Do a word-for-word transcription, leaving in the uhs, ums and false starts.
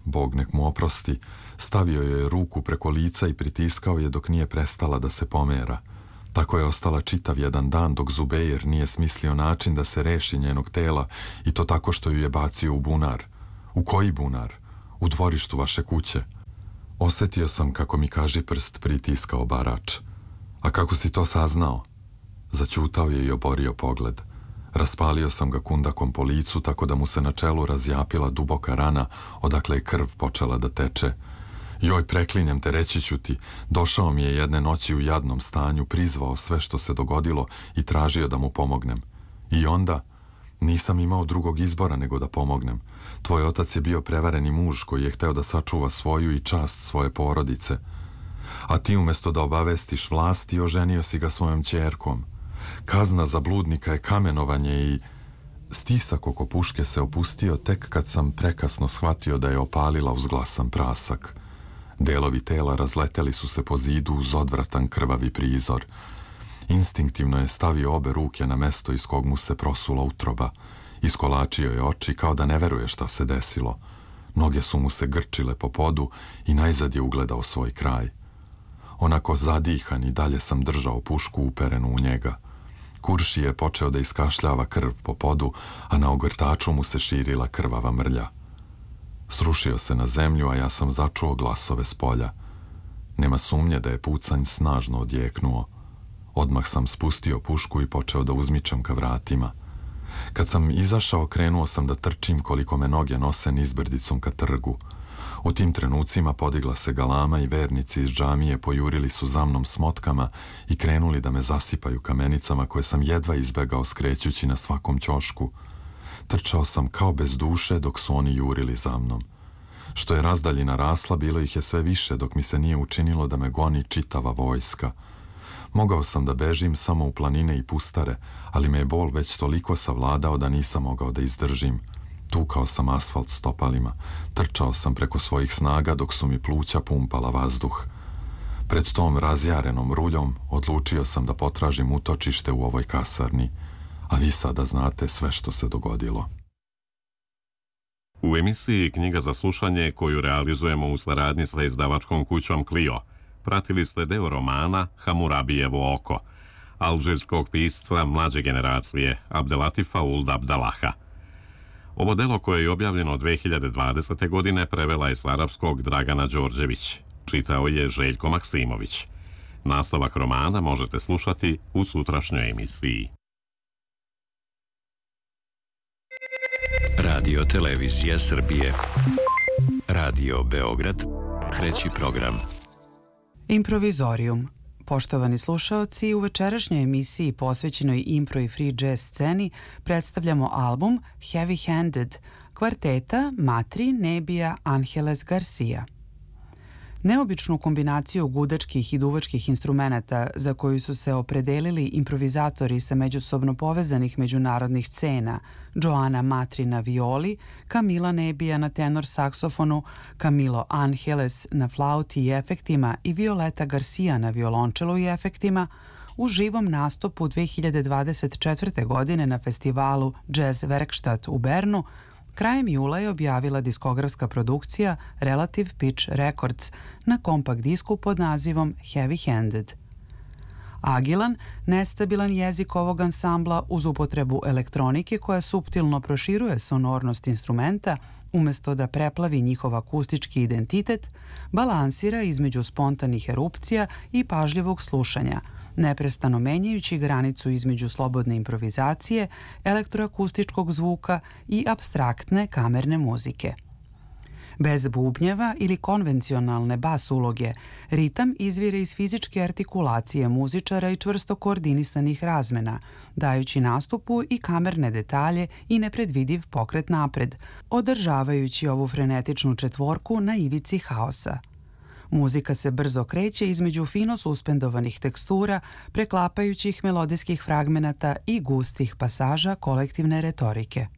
Bog nek mu oprosti, stavio joj je ruku preko lica i pritiskao je dok nije prestala da se pomera. Tako je ostala čitav jedan dan dok Zubeir nije smislio način da se reši njenog tela i to tako što ju je bacio u bunar. U koji bunar? U dvorištu vaše kuće. Osjetio sam kako mi kaži prst pritiskao barač. A kako si to saznao? Zaćutao je i oborio pogled. Raspalio sam ga kundakom po licu tako da mu se na čelu razjapila duboka rana odakle je krv počela da teče. Joj, preklinjem te, reći ću ti, došao mi je jedne noći u jadnom stanju, prizvao sve što se dogodilo i tražio da mu pomognem. I onda nisam imao drugog izbora nego da pomognem. Tvoj otac je bio prevareni muž koji je hteo da sačuva svoju i čast svoje porodice. A ti umjesto da obavestiš vlasti, oženio si ga svojom ćerkom. Kazna za bludnika je kamenovanje i... Stisak oko puške se opustio tek kad sam prekasno shvatio da je opalila uz glasan prasak. Delovi tela razleteli su se po zidu uz odvratan krvavi prizor. Instinktivno je stavio obe ruke na mesto iz kog mu se prosula utroba. Iskolačio je oči kao da ne veruje šta se desilo. Noge su mu se grčile po podu i najzad je ugledao svoj kraj. Onako zadihan i dalje sam držao pušku uperenu u njega. Kurši je počeo da iskašljava krv po podu, a na ogrtaču mu se širila krvava mrlja. Srušio se na zemlju, a ja sam začuo glasove s polja. Nema sumnje da je pucanj snažno odjeknuo. Odmah sam spustio pušku i počeo da uzmičam ka vratima. Kad sam izašao, krenuo sam da trčim koliko me noge nose nizbrdicom ka trgu. U tim trenucima podigla se galama i vernici iz džamije pojurili su za mnom s motkama i krenuli da me zasipaju kamenicama koje sam jedva izbegao skrećući na svakom ćošku. Trčao sam kao bez duše dok su oni jurili za mnom. Što je razdaljina rasla, bilo ih je sve više dok mi se nije učinilo da me goni čitava vojska. Mogao sam da bežim samo u planine i pustare, ali me je bol već toliko savladao da nisam mogao da izdržim. Tukao sam asfalt stopalima, trčao sam preko svojih snaga dok su mi pluća pumpala vazduh. Pred tom razjarenom ruljom odlučio sam da potražim utočište u ovoj kasarni, a vi sada znate sve što se dogodilo. U emisiji Knjiga za slušanje, koju realizujemo u saradnji sa izdavačkom kućom Clio, pratili ste deo romana Hamurabijevo oko, alžirskog pisca mlađe generacije Abdelatifa Ould Abdallaha. Ovo delo, koje je objavljeno dve hiljade dvadesete. godine, prevela je s arapskog Dragana Đorđević. Čitao je Željko Maksimović. Nastavak romana možete slušati u sutrašnjoj emisiji. Radio Televizija Srbije. Radio Beograd. Treći program. Improvizorium. Poštovani slušaoci, u večerašnjoj emisiji posvećenoj impro i free jazz sceni predstavljamo album Heavy Handed kvarteta Matri Nebija Angeles Garcia. Neobičnu kombinaciju gudačkih i duvačkih instrumenata za koju su se opredelili improvizatori sa međusobno povezanih međunarodnih scena, Joana Matri na violi, Camila Nebija na tenor saksofonu, Camilo Angeles na flauti i efektima i Violeta Garcia na violončelu i efektima, u živom nastupu dve hiljade dvadeset četvrte. godine na festivalu Jazz Werkstatt u Bernu, krajem jula je objavila diskografska produkcija Relative Pitch Records na kompakt disku pod nazivom Heavy Handed. Agilan, nestabilan jezik ovog ansambla uz upotrebu elektronike koja suptilno proširuje sonornost instrumenta, umjesto da preplavi njihov akustički identitet, balansira između spontanih erupcija i pažljivog slušanja, neprestano menjajući granicu između slobodne improvizacije, elektroakustičkog zvuka i apstraktne kamerne muzike. Bez bubnjeva ili konvencionalne bas uloge, ritam izvire iz fizičke artikulacije muzičara i čvrsto koordinisanih razmena, dajući nastupu i kamerne detalje i nepredvidiv pokret napred, održavajući ovu frenetičnu četvorku na ivici haosa. Muzika se brzo kreće između fino suspendovanih tekstura, preklapajućih melodijskih fragmenata i gustih pasaža kolektivne retorike.